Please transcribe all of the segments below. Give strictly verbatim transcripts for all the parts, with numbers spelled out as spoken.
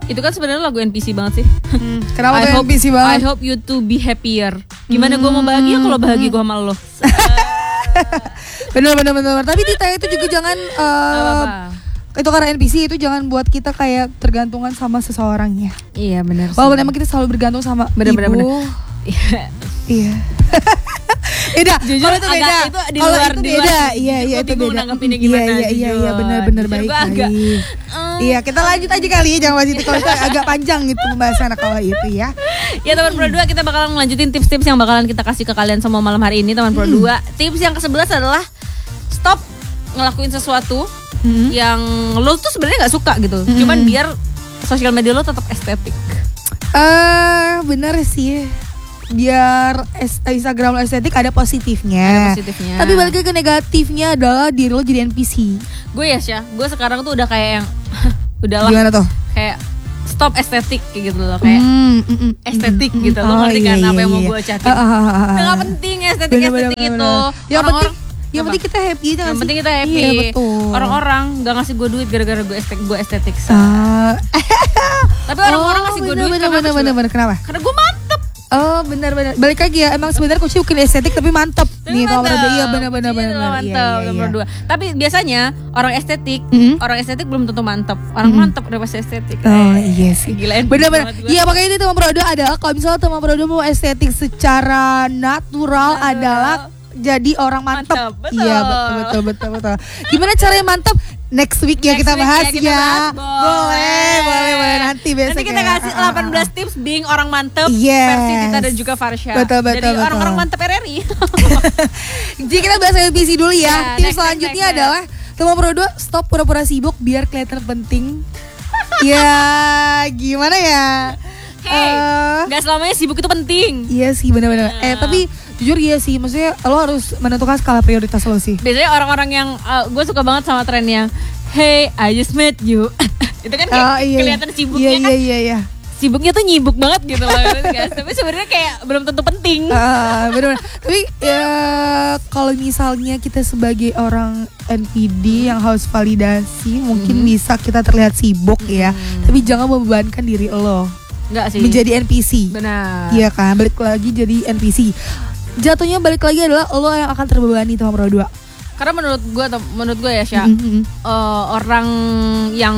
Itu kan sebenarnya lagu N P C banget sih. Hmm, kenapa I tuh hope, N P C banget? I hope you to be happier. Gimana hmm. gue mau bahagia kalau bahagia gue sama lo. Bener bener bener. Tapi Tita itu juga jangan uh, itu karena N P C itu jangan buat kita kayak tergantungan sama seseorang ya. Iya benar. Walaupun emang kita selalu bergantung sama bener, ibu. Bener bener. Iya. Beda. Kalau itu beda. Kalau itu beda. Iya iya itu beda. Iya iya iya iya benar benar baik kali. Iya kita lanjut aja kali ya, jangan bahas itu kalau itu agak panjang gitu pembahasan kalau itu ya. Ya teman Pro dua, kita bakalan lanjutin tips-tips yang bakalan kita kasih ke kalian semua malam hari ini teman Pro dua. Tips yang kesebelas adalah stop ngelakuin sesuatu hmm. yang lo tuh sebenarnya nggak suka gitu. Hmm. Cuman biar sosial media lo tetap estetik. Eh uh, benar sih. Biar Instagram lo estetik ada positifnya. Ada positifnya. Tapi balik ke negatifnya adalah diri lo jadi N P C. Gue ya Syah, gue sekarang tuh udah kayak yang udahlah. Gimana tuh? Kayak stop estetik kayak gitu loh, kayak mm, mm, mm, estetik mm, gitu. Lo oh, ngerti iya, kan iya, apa yang iya. mau gue ucapin? Uh, uh, uh, uh, Nggak penting estetik-estetik itu. Yang penting yang penting kita happy aja. Yang penting kita happy. Iya, betul. Orang-orang nggak ngasih gue duit gara-gara gue estetik, gue estetik. Uh. Tapi orang-orang oh, ngasih gue duit bener, karena bener, bener, bener. Kenapa? Karena gue mantep. Oh benar-benar. Balik lagi ya, emang sebenarnya kunci bukan estetik tapi mantep. Nih kalau berarti iya benar-benar benar. Mantep iya, iya, nomor dua. Tapi biasanya orang estetik, mm-hmm. orang estetik belum tentu mantep. Orang mm-hmm. mantep udah pasti estetik. Oh iya sih. Gila. Benar-benar. Iya makanya ini teman Pro dua adalah kalau misalnya teman Pro dua mau estetik secara natural nah, adalah jadi orang mantep. Mantap, iya betul betul betul betul. Gimana caranya mantep? Next week ya Next kita week bahas ya. Kita ya. bahas, boleh, boleh, boleh nanti besok. Nanti kita ya. kasih delapan belas tips being orang mantep yes. versi Tita dan juga Farsha. Betul, betul, Jadi betul. orang-orang mantep R R I. Jadi kita bahas N P C dulu ya. Yeah, tips next, selanjutnya next, next. adalah teman Pro dua stop pura-pura sibuk biar kelihatan penting. Ya, gimana ya? Hey, uh, gak selamanya sibuk itu penting. Iya sih benar-benar. Uh. Eh tapi jujur iya sih, maksudnya lo harus menentukan skala prioritas lo sih. Biasanya orang-orang yang uh, gue suka banget sama trennya, hey I just met you. Itu kan kayak oh, iya. kelihatan sibuknya iya, kan. Iya iya iya. Sibuknya tuh nyibuk banget gitu loh guys. Tapi sebenarnya kayak belum tentu penting. Uh, benar-benar. Tapi ya kalau misalnya kita sebagai orang N P D yang harus validasi, mungkin hmm. bisa kita terlihat sibuk hmm. ya. Tapi jangan membebankan diri lo. Enggak sih. Menjadi N P C. Benar. Iya kan, balik lagi jadi N P C. Jatuhnya balik lagi adalah lo yang akan terbebani sama Pro dua. Karena menurut gue, menurut gue ya Syah, mm-hmm. uh, orang yang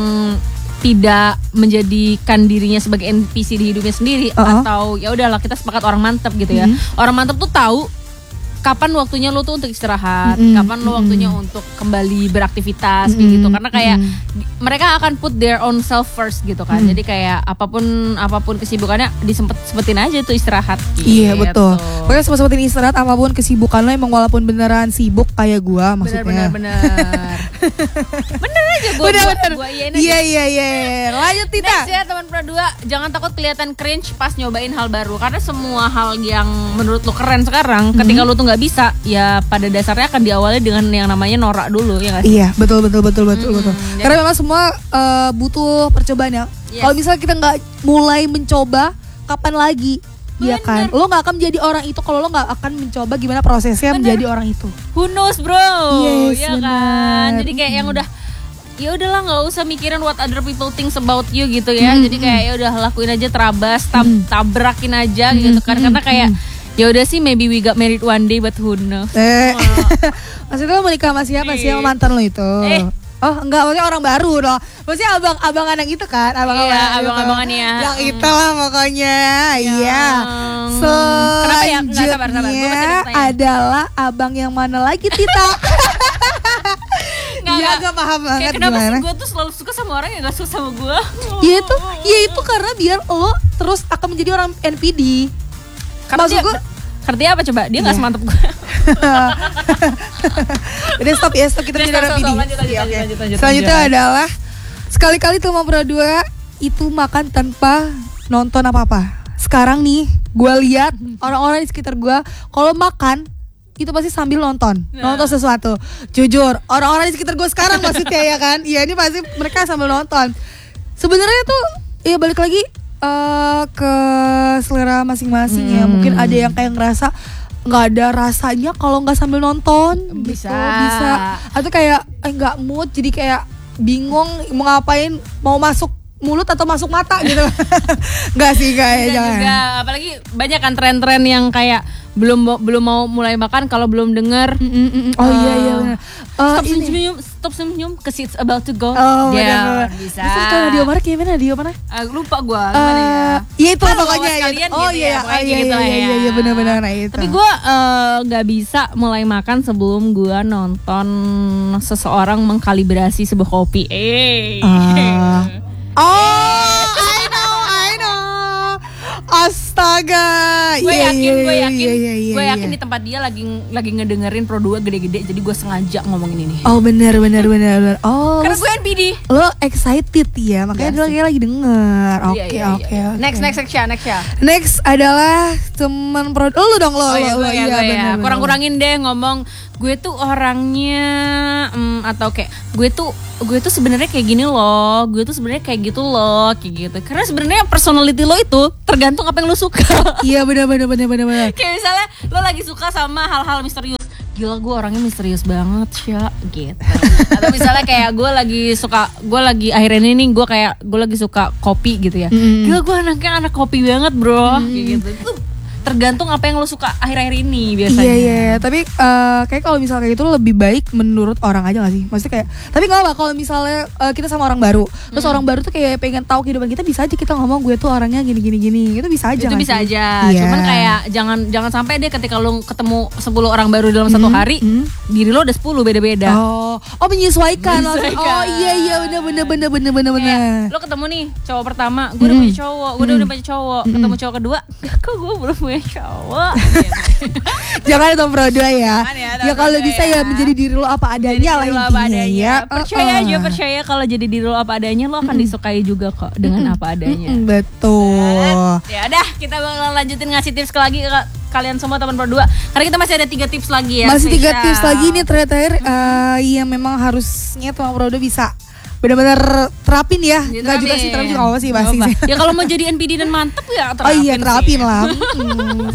tidak menjadikan dirinya sebagai N P C di hidupnya sendiri, uh-huh. atau ya udahlah kita sepakat orang mantep gitu ya. Mm-hmm. Orang mantep tuh tahu kapan waktunya lo tuh untuk istirahat, mm-hmm. kapan lo waktunya mm-hmm. untuk kembali beraktivitas mm-hmm. gitu. Karena kayak mm-hmm. mereka akan put their own self first gitu kan. Mm-hmm. Jadi kayak apapun apapun kesibukannya disempet-sempetin aja tuh istirahat. Iya gitu. betul. Pokoknya sempet-sempetin istirahat apapun kesibukan lo, emang walaupun beneran sibuk kayak gua maksudnya. Bener bener bener. Bener aja gua. Bener bener. Gua iyain aja. Iya iya iya. Lanjut Tita. Next ya teman Pro dua, jangan takut kelihatan cringe pas nyobain hal baru. Karena semua hal yang menurut lo keren sekarang, mm-hmm. ketika lo tuh nggak bisa, ya pada dasarnya akan diawali dengan yang namanya norak dulu ya nggak sih? Iya betul betul betul betul hmm, betul. Karena memang semua uh, butuh percobaan ya. Yes. Kalau misalnya kita nggak mulai mencoba, kapan lagi? Iya kan, lo nggak akan menjadi orang itu kalau lo nggak akan mencoba gimana prosesnya bener. Menjadi orang itu. Who knows bro? Yes, ya kan. Jadi kayak yang udah, ya udahlah nggak usah mikirin what other people think about you gitu ya. Hmm, Jadi kayak ya udah lakuin aja, terabas, tab, hmm. tabrakin aja hmm, gitu kan. Karena kayak ya udah sih, maybe we got married one day but who knows. Eh. Oh. Maksudnya lo menikah sama siapa sih, sama mantan lo itu? Eh. Oh enggak, maksudnya orang baru dong. Maksudnya abang-abangan yang itu kan, abang-abangan. Iya, abang-abangannya. Yang itu lah pokoknya. Iya. Selanjutnya ya? adalah abang yang mana lagi Tita? Iya, gak paham banget kenapa gimana. Sih gue tuh selalu suka sama orang yang gak suka sama gue. Ya itu, ya itu karena biar lo terus akan menjadi orang N P D. Maksud gue, artinya apa coba? Dia nggak yeah. semantep gue. Udah stop ya, stop kita jadi orang P D. Selanjutnya lanjut. adalah sekali-kali tuh mau Pro dua itu makan tanpa nonton apa-apa. Sekarang nih, gue lihat orang-orang di sekitar gue kalau makan itu pasti sambil nonton, nah. nonton sesuatu. Jujur, orang-orang di sekitar gue sekarang maksudnya ya kan, iya ini pasti mereka sambil nonton. Sebenarnya tuh, ya balik lagi. Uh, ke selera masing-masing hmm. ya. Mungkin ada yang kayak ngerasa nggak ada rasanya kalau nggak sambil nonton. Bisa gitu, bisa. Atau kayak eh, nggak mood, jadi kayak bingung mau ngapain, mau masuk mulut atau masuk mata gitu. Enggak sih kayak jangan. Juga, apalagi banyak kan tren-tren yang kayak belum belum mau mulai makan kalau belum denger. Mm, mm, mm. Oh uh, iya iya benar. Uh, stop senyum, stop senyum, cause it's about to go. Oh yeah, benar. Bisa. Terus kalau Dio Mark gimana? Dio mana? Uh, lupa gue gimana uh, ya. Iya itu Halo, pokoknya. Kalian oh gitu iya, ya, oh, iya, gitu iya, iya, iya, iya benar-benar nah, itu. Tapi gue nggak uh, bisa mulai makan sebelum gue nonton seseorang mengkalibrasi sebuah kopi. Eh. Uh. Oh, I know, I know. Astaga. Gue yeah, yakin, yeah, gue yakin, yeah, yeah, yeah, gue yakin yeah. di tempat dia lagi lagi ngedengerin Pro dua gede-gede, jadi gue sengaja ngomongin ini. Oh benar, benar, benar, benar. Oh. Karena gue N P D. Lo excited ya, makanya dia kayak lagi denger. Oke, iya, iya, oke, iya. oke. Next, next, next ya, next ya. Next adalah teman Pro. Lo dong lo, oh, iya, lo, lo, gue, iya, gue, benar, ya. Kurang-kurangin deh ngomong. Gue tuh orangnya um, atau kayak gue tuh gue tuh sebenarnya kayak gini loh, gue tuh sebenarnya kayak gitu loh, kayak gitu. Karena sebenarnya personality lo itu tergantung apa yang lo suka. Iya benar benar benar benar benar. Kayak misalnya lo lagi suka sama hal-hal misterius. Gila gue orangnya misterius banget ya gitu. Atau misalnya kayak gue lagi suka, gue lagi akhirnya ini nih gue kayak gue lagi suka kopi gitu ya. Mm. Gila gue anaknya anak kopi banget bro, mm. kayak gitu. Itu tergantung apa yang lo suka akhir-akhir ini biasanya. Iya iya, tapi uh, kayak kalau misalnya kayak gitu lebih baik menurut orang aja gak sih? Maksudnya kayak, tapi nggak apa kalau misalnya uh, kita sama orang baru, terus hmm. orang baru tuh kayak pengen tahu kehidupan kita, bisa aja kita ngomong gue tuh orangnya gini gini gini, itu bisa aja. Itu bisa sih? aja. Yeah. Cuman kayak jangan jangan sampai deh ketika lo ketemu sepuluh orang baru dalam hmm. satu hari, hmm. diri lo ada sepuluh beda-beda. Oh, oh menyesuaikan. menyesuaikan. Oh iya iya bener bener bener bener bener bener. Lo ketemu nih cowok pertama, gue udah hmm. punya cowok, gue udah, udah punya cowok, hmm. ketemu cowok kedua, kok gue belum punya cowok. Jangan nonton Pro dua ya. Ya, ya kalau bisa ya. ya menjadi diri lo apa adanya lah intinya ya. Percaya uh, aja, percaya kalau jadi diri lo apa adanya lo akan mm. disukai juga kok dengan mm. apa adanya. Mm, betul. Ya udah, kita bakal lanjutin ngasih tips lagi ke kalian semua teman Pro dua. Karena kita masih ada tiga tips lagi ya. Masih tiga tips lagi nih terakhir uh, yang memang harusnya teman Pro dua bisa benar-benar terapin ya. Enggak juga sih terapin juga apa sih pasti. Ya kalau mau jadi N P D dan mantep ya terapin. Oh iya terapin sih. lah. Hmm.